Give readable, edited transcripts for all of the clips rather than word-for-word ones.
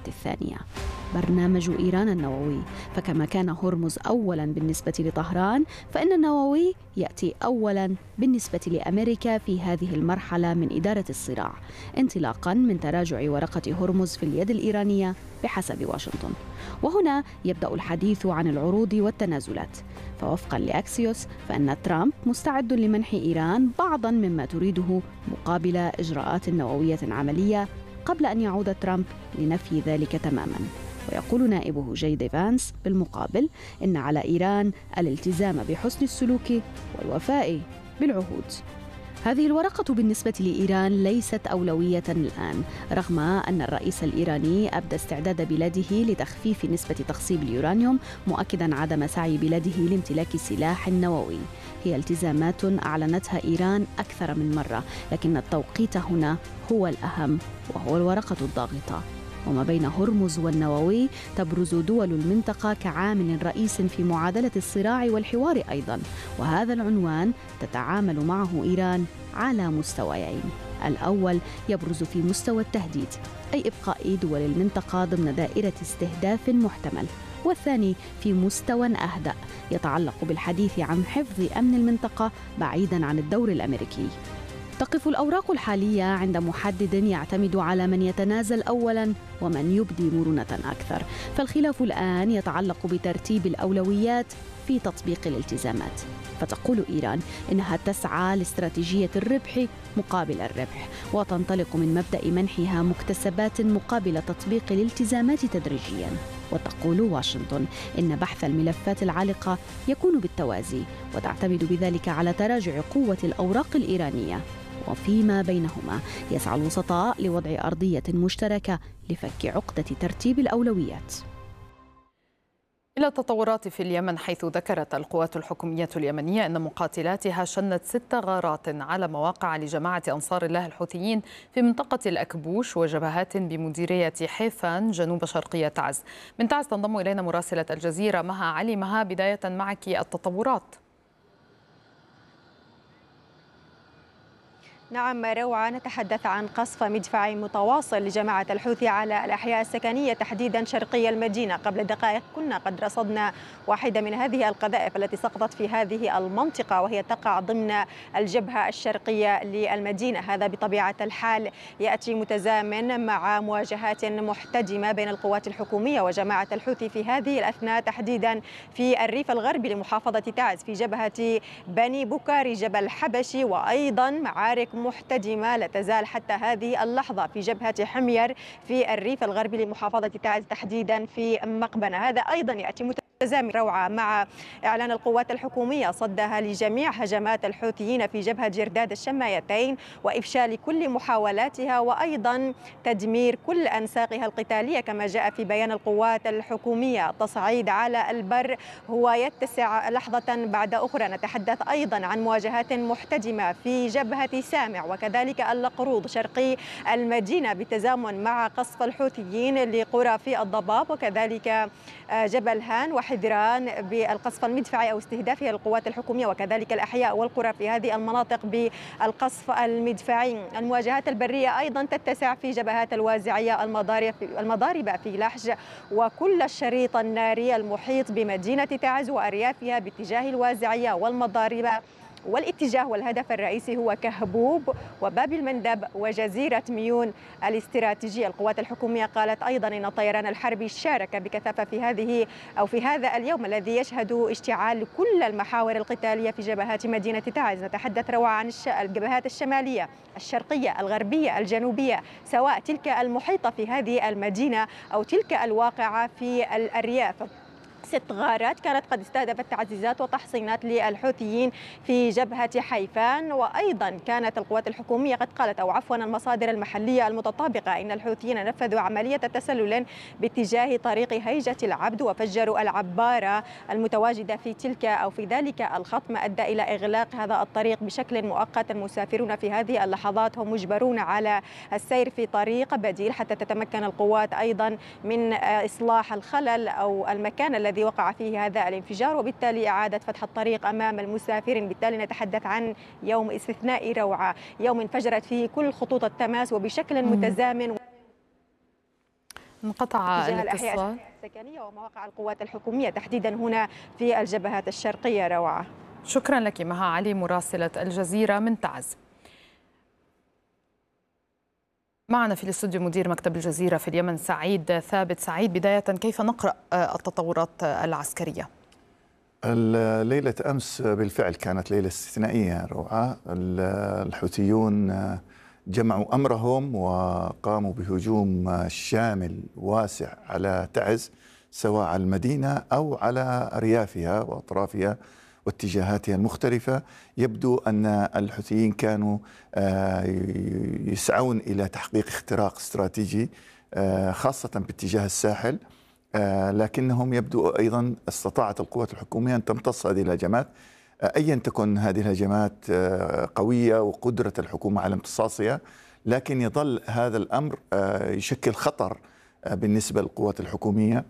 الثانية. برنامج إيران النووي، فكما كان هرمز أولاً بالنسبة لطهران، فإن النووي يأتي أولاً بالنسبة لأمريكا في هذه المرحلة من إدارة الصراع، انطلاقاً من تراجع ورقة هرمز في اليد الإيرانية بحسب واشنطن. وهنا يبدأ الحديث عن العروض والتنازلات، فوفقاً لأكسيوس فإن ترامب مستعد لمنح إيران بعضاً مما تريده مقابل إجراءات نووية عملية، قبل أن يعود ترامب لنفي ذلك تماماً. ويقول نائبه جي فانس بالمقابل إن على إيران الالتزام بحسن السلوك والوفاء بالعهود. هذه الورقة بالنسبة لإيران ليست أولوية الآن، رغم أن الرئيس الإيراني أبدى استعداد بلاده لتخفيف نسبة تخصيب اليورانيوم، مؤكداً عدم سعي بلاده لامتلاك سلاح نووي. هي التزامات أعلنتها إيران أكثر من مرة، لكن التوقيت هنا هو الأهم، وهو الورقة الضاغطة. وما بين هرمز والنووي تبرز دول المنطقة كعامل رئيس في معادلة الصراع والحوار أيضاً، وهذا العنوان تتعامل معه إيران على مستويين. الأول يبرز في مستوى التهديد، أي إبقاء دول المنطقة ضمن دائرة استهداف محتمل، والثاني في مستوى أهدأ يتعلق بالحديث عن حفظ أمن المنطقة بعيداً عن الدور الأمريكي. تقف الأوراق الحالية عند محدد يعتمد على من يتنازل أولاً ومن يبدي مرونة أكثر، فالخلاف الآن يتعلق بترتيب الأولويات في تطبيق الالتزامات. فتقول إيران إنها تسعى لاستراتيجية الربح مقابل الربح، وتنطلق من مبدأ منحها مكتسبات مقابل تطبيق الالتزامات تدريجياً. وتقول واشنطن إن بحث الملفات العالقة يكون بالتوازي، وتعتمد بذلك على تراجع قوة الأوراق الإيرانية. وفيما بينهما يسعى الوسطاء لوضع أرضية مشتركة لفك عقدة ترتيب الأولويات. إلى التطورات في اليمن، حيث ذكرت القوات الحكومية اليمنية أن مقاتلاتها شنت 6 غارات على مواقع لجماعة أنصار الله الحوثيين في منطقة الأكبوش وجبهات بمديرية حيفان جنوب شرقية تعز. من تعز تنضم إلينا مراسلة الجزيرة مها علي. مها، بداية معك التطورات. نعم روعة، نتحدث عن قصف مدفعي متواصل لجماعة الحوثي على الأحياء السكنية تحديدا شرقي المدينة. قبل دقائق كنا قد رصدنا واحدة من هذه القذائف التي سقطت في هذه المنطقة، وهي تقع ضمن الجبهة الشرقية للمدينة. هذا بطبيعة الحال يأتي متزامن مع مواجهات محتدمة بين القوات الحكومية وجماعة الحوثي في هذه الأثناء، تحديدا في الريف الغربي لمحافظة تعز في جبهة بني بكاري جبل حبشي، وأيضا معارك محتدمة لا تزال حتى هذه اللحظة في جبهة حمير في الريف الغربي لمحافظة تعز تحديدا في مقبنة. هذا أيضا يأتي متزامن روعة مع إعلان القوات الحكومية صدها لجميع هجمات الحوثيين في جبهة جرداد الشمايتين وإفشال كل محاولاتها، وأيضا تدمير كل أنساقها القتالية. كما جاء في بيان القوات الحكومية، التصعيد على البر هو يتسع لحظة بعد أخرى. نتحدث أيضا عن مواجهات محتدمة في جبهة سامع وكذلك القروض شرقي المدينة بالتزامن مع قصف الحوثيين لقرى في الضباب وكذلك جبل هان وحذران بالقصف المدفعي أو استهدافها القوات الحكومية، وكذلك الأحياء والقرى في هذه المناطق بالقصف المدفعي. المواجهات البرية أيضا تتسع في جبهات الوازعية المضاربة في لحج وكل الشريط الناري المحيط بمدينة تعز وأريافها باتجاه الوازعية والمضاربة، والاتجاه والهدف الرئيسي هو كهبوب وباب المندب وجزيرة ميون الاستراتيجية. القوات الحكومية قالت أيضا أن الطيران الحربي شارك بكثافة في هذا اليوم الذي يشهد اشتعال كل المحاور القتالية في جبهات مدينة تعز. نتحدث روعة عن الجبهات الشمالية، الشرقية، الغربية، الجنوبية، سواء تلك المحيطة في هذه المدينة أو تلك الواقعة في الأرياف. 6 غارات كانت قد استهدفت تعزيزات وتحصينات للحوثيين في جبهة حيفان، وأيضا كانت القوات الحكومية قد قالت أو عفوا المصادر المحلية المتطابقة إن الحوثيين نفذوا عملية تسلل باتجاه طريق هيجة العبد وفجروا العبارة المتواجدة في تلك أو في ذلك الخط، ما أدى إلى إغلاق هذا الطريق بشكل مؤقت. المسافرون في هذه اللحظات هم مجبرون على السير في طريق بديل حتى تتمكن القوات أيضا من إصلاح الخلل أو المكان الذي وقع فيه هذا الانفجار، وبالتالي إعادة فتح الطريق أمام المسافرين. بالتالي نتحدث عن يوم استثنائي روعة، يوم انفجرت فيه كل خطوط التماس وبشكل متزامن. انقطع تجاه الأحياء الاتصال. السكنية ومواقع القوات الحكومية تحديدا هنا في الجبهات الشرقية. روعة، شكرا لك مها علي مراسلة الجزيرة من تعز. معنا في الاستوديو مدير مكتب الجزيرة في اليمن سعيد ثابت. سعيد، بداية كيف نقرأ التطورات العسكرية؟ ليلة أمس بالفعل كانت ليلة استثنائية روعة. الحوثيون جمعوا أمرهم وقاموا بهجوم شامل واسع على تعز، سواء على المدينة أو على أريافها وأطرافها واتجاهاتها المختلفة. يبدو أن الحوثيين كانوا يسعون إلى تحقيق اختراق استراتيجي خاصة باتجاه الساحل، لكنهم يبدو أيضا استطاعت القوات الحكومية أن تمتص هذه الهجمات، أيا تكن هذه الهجمات قوية وقدرة الحكومة على امتصاصها، لكن يظل هذا الأمر يشكل خطر بالنسبة للقوات الحكومية،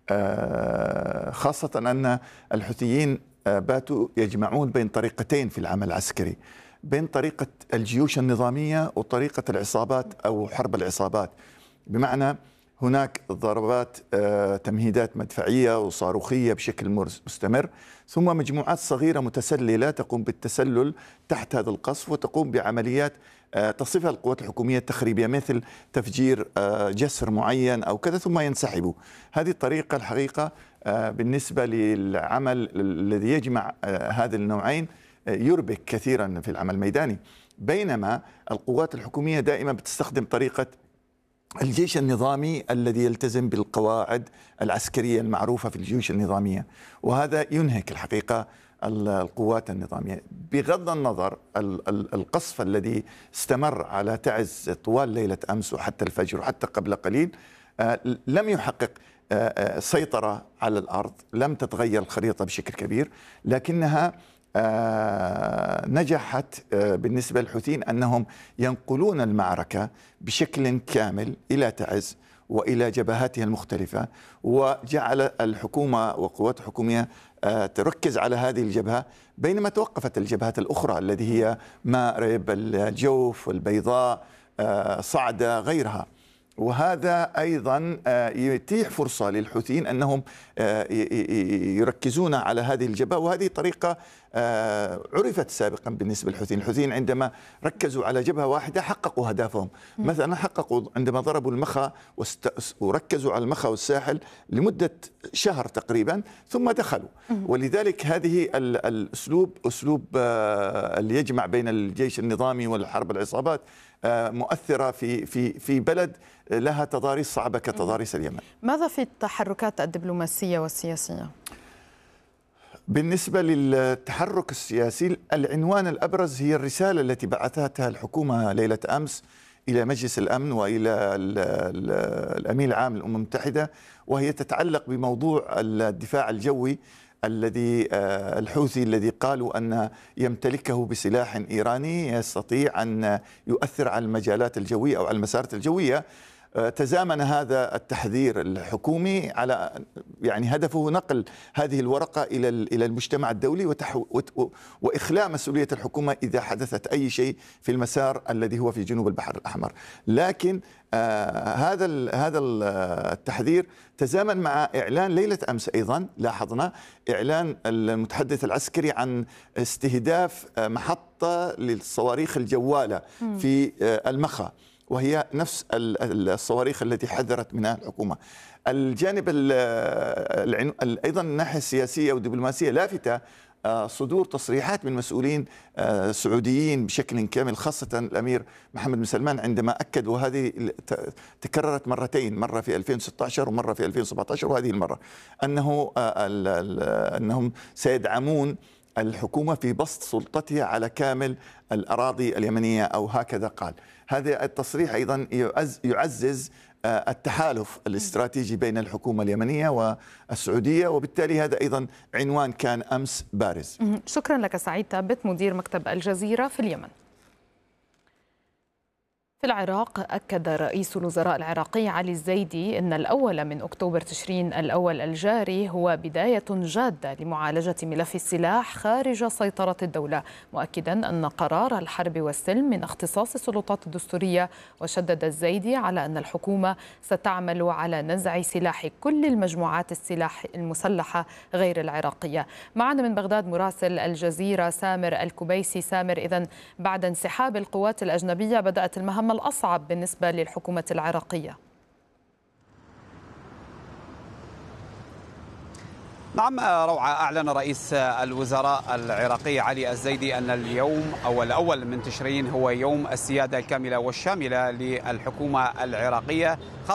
خاصة أن الحوثيين باتوا يجمعون بين طريقتين في العمل العسكري، بين طريقة الجيوش النظامية وطريقة العصابات أو حرب العصابات. بمعنى هناك ضربات تمهيدات مدفعية وصاروخية بشكل مستمر، ثم مجموعات صغيرة متسللة تقوم بالتسلل تحت هذا القصف وتقوم بعمليات تصفها القوات الحكومية التخريبية، مثل تفجير جسر معين أو كذا ثم ينسحبوا. هذه الطريقة الحقيقة بالنسبة للعمل الذي يجمع هذا النوعين يربك كثيرا في العمل الميداني، بينما القوات الحكومية دائما بتستخدم طريقة الجيش النظامي الذي يلتزم بالقواعد العسكرية المعروفة في الجيوش النظامية، وهذا ينهك الحقيقة القوات النظامية. بغض النظر القصف الذي استمر على تعز طوال ليلة أمس وحتى الفجر وحتى قبل قليل لم يحقق سيطرة على الأرض، لم تتغير الخريطة بشكل كبير، لكنها نجحت بالنسبة للحوثيين أنهم ينقلون المعركة بشكل كامل إلى تعز وإلى جبهاتها المختلفة، وجعل الحكومة وقوات الحكومية تركز على هذه الجبهة، بينما توقفت الجبهات الأخرى التي هي مأرب، الجوف، البيضاء، صعدة، غيرها. وهذا أيضا يتيح فرصة للحوثيين أنهم يركزون على هذه الجبهة، وهذه طريقة عرفت سابقا بالنسبة للحوثيين. الحوثيين عندما ركزوا على جبهة واحدة حققوا أهدافهم، مثلا حققوا عندما ضربوا المخا وركزوا على المخا والساحل لمدة شهر تقريبا ثم دخلوا. ولذلك هذه الأسلوب أسلوب اللي يجمع بين الجيش النظامي والحرب العصابات مؤثرة في بلد لها تضاريس صعبة كتضاريس اليمن. ماذا في التحركات الدبلوماسية والسياسية؟ بالنسبة للتحرك السياسي، العنوان الأبرز هي الرسالة التي بعثتها الحكومة ليلة أمس إلى مجلس الأمن وإلى الأمين العام للأمم المتحدة، وهي تتعلق بموضوع الدفاع الجوي الذي الحوثي الذي قالوا أن يمتلكه بسلاح إيراني يستطيع أن يؤثر على المجالات الجوية أو على المسارات الجوية. تزامن هذا التحذير الحكومي على هدفه نقل هذه الورقة إلى المجتمع الدولي وإخلاء مسؤولية الحكومة إذا حدثت أي شيء في المسار الذي هو في جنوب البحر الأحمر. لكن هذا التحذير تزامن مع إعلان ليلة أمس أيضا، لاحظنا إعلان المتحدث العسكري عن استهداف محطة للصواريخ الجوالة في المخا، وهي نفس الصواريخ التي حذرت منها الحكومة. الجانب أيضا الناحية السياسية والدبلوماسية لافتة صدور تصريحات من مسؤولين سعوديين بشكل كامل، خاصة الأمير محمد بن سلمان عندما أكد، وهذه تكررت مرتين، مرة في 2016 ومرة في 2017 وهذه المرة، أنهم سيدعمون الحكومة في بسط سلطتها على كامل الأراضي اليمنية، أو هكذا قال. هذا التصريح أيضا يعزز التحالف الاستراتيجي بين الحكومة اليمنية والسعودية، وبالتالي هذا أيضا عنوان كان أمس بارز. شكرا لك سعيد ثابت مدير مكتب الجزيرة في اليمن. في العراق أكد رئيس الوزراء العراقي علي الزيدي أن الأول من أكتوبر تشرين الأول الجاري هو بداية جادة لمعالجة ملف السلاح خارج سيطرة الدولة، مؤكدا أن قرار الحرب والسلم من اختصاص السلطات الدستورية. وشدد الزيدي على أن الحكومة ستعمل على نزع سلاح كل المجموعات المسلحة غير العراقية. معنا من بغداد مراسل الجزيرة سامر الكبيسي. سامر، إذن بعد انسحاب القوات الأجنبية بدأت المهمة الأصعب بالنسبة للحكومة العراقية. نعم روعة، أعلن رئيس الوزراء العراقي علي الزيدي أن اليوم أو الأول من تشرين هو يوم السيادة الكاملة والشاملة للحكومة العراقية.